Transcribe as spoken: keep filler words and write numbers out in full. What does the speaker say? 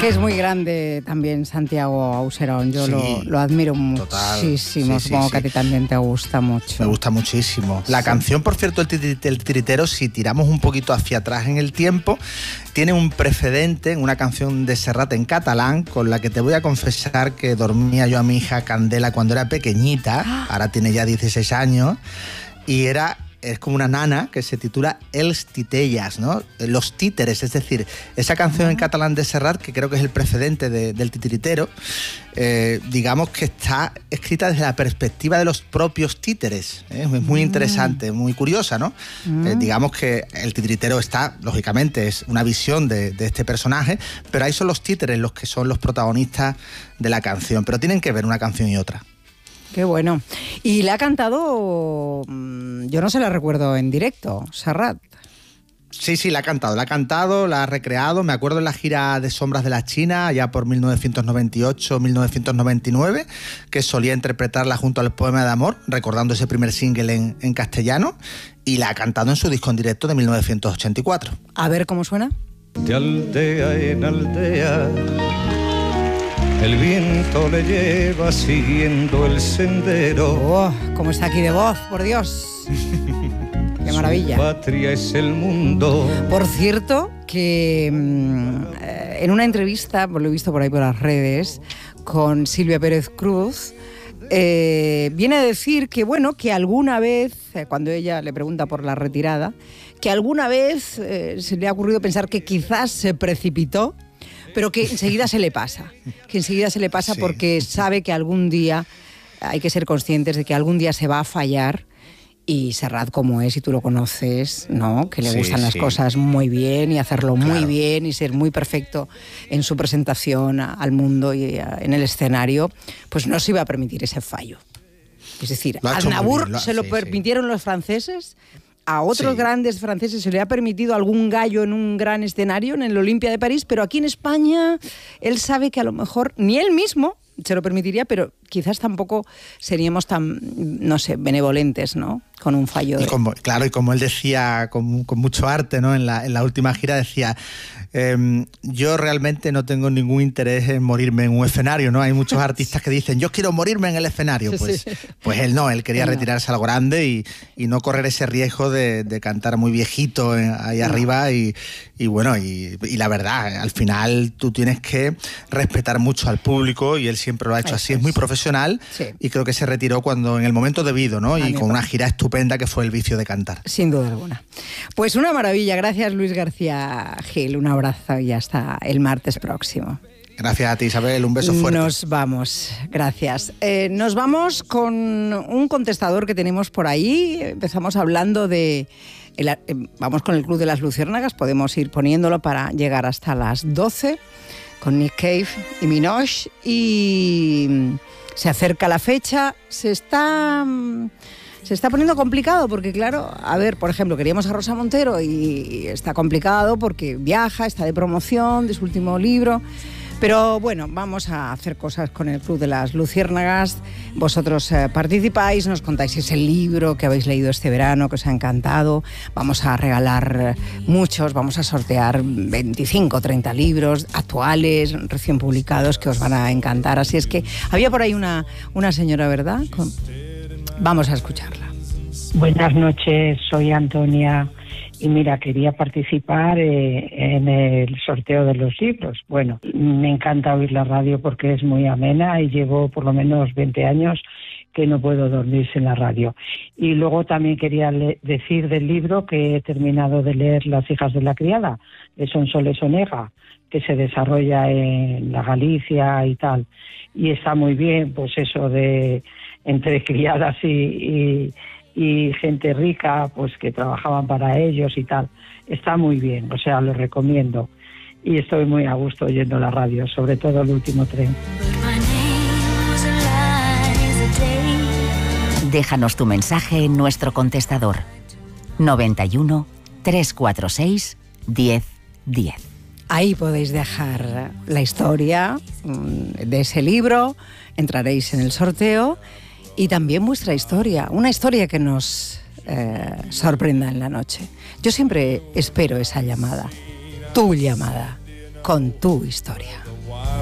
que es muy grande también Santiago Auserón. Yo sí, lo, lo admiro muchísimo. Sí, Supongo sí, que sí. a ti también te gusta mucho. Me gusta muchísimo. La sí. canción, por cierto, el, tit el Titiritero, si tiramos un poquito hacia atrás en el tiempo, tiene un precedente en una canción de Serrat en catalán, con la que te voy a confesar que dormía yo a mi hija Candela cuando era pequeñita. ¡Ah! Ahora tiene ya dieciséis años. Y era... es como una nana que se titula Els Titelles, ¿no? Los títeres, es decir, esa canción en catalán de Serrat, que creo que es el precedente de, del Titiritero, eh, digamos que está escrita desde la perspectiva de los propios títeres. ¿eh? Es muy interesante, muy curiosa, ¿no? Mm. Eh, digamos que el Titiritero está, lógicamente, es una visión de, de este personaje, pero ahí son los títeres los que son los protagonistas de la canción, pero tienen que ver una canción y otra. Qué bueno. Y la ha cantado, yo no se la recuerdo en directo, Serrat. Sí, sí, la ha cantado, la ha cantado, la ha recreado. Me acuerdo en la gira de Sombras de la China, allá por mil novecientos noventa y ocho, mil novecientos noventa y nueve, que solía interpretarla junto al Poema de Amor, recordando ese primer single en, en castellano, y la ha cantado en su disco en directo de mil novecientos ochenta y cuatro. A ver cómo suena. De aldea en aldea el viento le lleva siguiendo el sendero. Oh, cómo está aquí de voz, por Dios. Qué maravilla. Su patria es el mundo. Por cierto, que mmm, en una entrevista, lo he visto por ahí por las redes, con Silvia Pérez Cruz, eh, viene a decir que, bueno, que alguna vez, cuando ella le pregunta por la retirada, que alguna vez eh, se le ha ocurrido pensar que quizás se precipitó, pero que enseguida se le pasa, que enseguida se le pasa sí. porque sabe que algún día, hay que ser conscientes de que algún día se va a fallar, y Serrat como es, y tú lo conoces, ¿no? Que le sí, gustan las sí. cosas muy bien y hacerlo claro. muy bien y ser muy perfecto en su presentación al mundo y en el escenario, pues no se iba a permitir ese fallo. Es decir, a Aznavour lo, se lo sí, permitieron sí. los franceses. A otros sí. grandes franceses se le ha permitido algún gallo en un gran escenario, en el Olympia de París, pero aquí en España él sabe que a lo mejor ni él mismo se lo permitiría, pero quizás tampoco seríamos tan, no sé, benevolentes, ¿no? Con un fallo. De... Y como, claro, y como él decía, con, con mucho arte, ¿no? En la, en la última gira decía, eh, yo realmente no tengo ningún interés en morirme en un escenario, ¿no? Hay muchos artistas que dicen, yo quiero morirme en el escenario. Pues, sí. pues él no, él quería él retirarse no. a lo grande y, y no correr ese riesgo de, de cantar muy viejito ahí no. arriba. Y, y bueno, y, y la verdad, al final tú tienes que respetar mucho al público y él siempre lo ha hecho Eso así, es muy profesional sí. y creo que se retiró cuando en el momento debido, ¿no? Y con una gira estupenda que fue El vicio de cantar. Sin duda alguna. Pues una maravilla, gracias Luis García Gil, un abrazo y hasta el martes próximo. Gracias a ti, Isabel, un beso fuerte. Nos vamos, gracias. Eh, nos vamos con un contestador que tenemos por ahí, empezamos hablando de... El, eh, vamos con el Club de las Luciérnagas, podemos ir poniéndolo para llegar hasta las doce con Nick Cave y Minogue, y se acerca la fecha, se está... Se está poniendo complicado porque, claro, a ver, por ejemplo, queríamos a Rosa Montero y está complicado porque viaja, está de promoción de su último libro. Pero bueno, vamos a hacer cosas con el Club de las Luciérnagas. Vosotros eh, participáis, nos contáis ese libro que habéis leído este verano, que os ha encantado. Vamos a regalar muchos, vamos a sortear veinticinco, treinta libros actuales, recién publicados, que os van a encantar. Así es que había por ahí una, una señora, ¿verdad? Con... Vamos a escucharla. Buenas noches, soy Antonia y mira, quería participar eh, en el sorteo de los libros. Bueno, me encanta oír la radio porque es muy amena y llevo por lo menos veinte años que no puedo dormir sin la radio. Y luego también quería le- decir del libro que he terminado de leer Las hijas de la criada, de Sonsoles Onega, que se desarrolla en la Galicia y tal. Y está muy bien, pues eso de... entre criadas y, y, y gente rica, pues que trabajaban para ellos y tal. Está muy bien, o sea, lo recomiendo. Y estoy muy a gusto oyendo la radio, sobre todo El último tren. Déjanos tu mensaje en nuestro contestador. noventa y uno, trescientos cuarenta y seis, diez diez. Ahí podéis dejar la historia de ese libro, entraréis en el sorteo. Y también vuestra historia, una historia que nos eh, sorprenda en la noche. Yo siempre espero esa llamada, tu llamada. con tu historia.